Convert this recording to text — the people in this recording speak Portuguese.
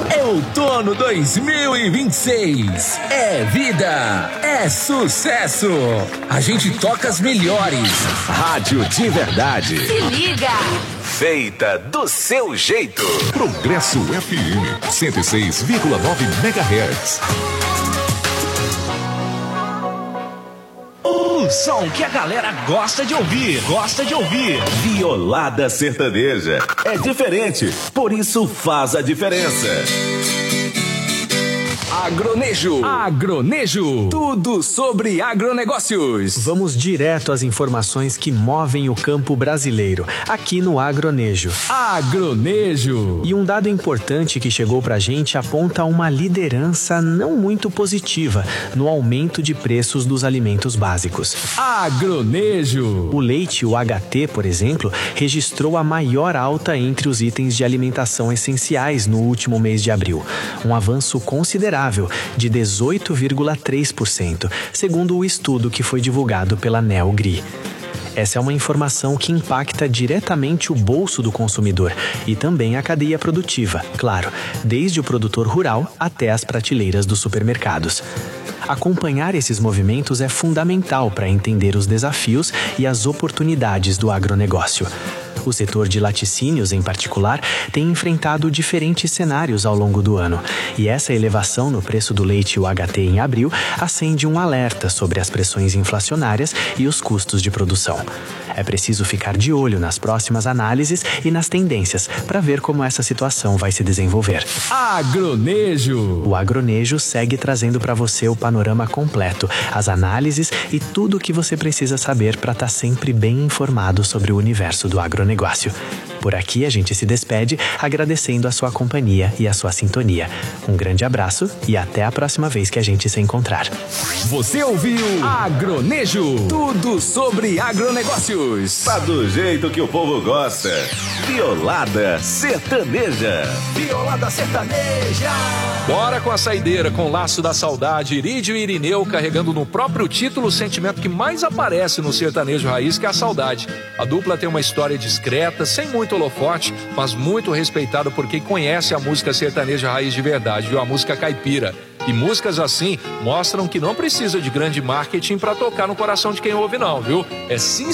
É outono 2026. É vida, é sucesso. A gente toca as melhores. Rádio de verdade. Se liga. Feita do seu jeito. Progresso FM 106,9 MHz. O som que a galera gosta de ouvir. Violada sertaneja. É diferente, por isso faz a diferença. Agronejo. Tudo sobre agronegócios. Vamos direto às informações que movem o campo brasileiro, aqui no Agronejo. E um dado importante que chegou pra gente aponta uma liderança não muito positiva no aumento de preços dos alimentos básicos. O leite, o HT, por exemplo, registrou a maior alta entre os itens de alimentação essenciais no último mês de abril. Um avanço considerável de 18,3%, segundo o estudo que foi divulgado pela Neogri. Essa é uma informação que impacta diretamente o bolso do consumidor e também a cadeia produtiva, claro, desde o produtor rural até as prateleiras dos supermercados. Acompanhar esses movimentos é fundamental para entender os desafios e as oportunidades do agronegócio. O setor de laticínios, em particular, tem enfrentado diferentes cenários ao longo do ano, e essa elevação no preço do leite UHT em abril acende um alerta sobre as pressões inflacionárias e os custos de produção. É preciso ficar de olho nas próximas análises e nas tendências para ver como essa situação vai se desenvolver. O Agronejo segue trazendo para você o panorama completo, as análises e tudo o que você precisa saber para estar sempre bem informado sobre o universo do agronegócio. Por aqui a gente se despede agradecendo a sua companhia e a sua sintonia. Um grande abraço e até a próxima vez que a gente se encontrar. Você ouviu Agronejo. Tudo sobre agronegócios. Tá do jeito que o povo gosta. Violada sertaneja. Bora com a saideira, com o laço da saudade, Irídio e Irineu carregando no próprio título o sentimento que mais aparece no sertanejo raiz, que é a saudade. A dupla tem uma história discreta, sem muito holofote, mas muito respeitada por quem conhece a música sertaneja raiz de verdade, viu? A música caipira. E músicas assim mostram que não precisa de grande marketing para tocar no coração de quem ouve não, viu? É sim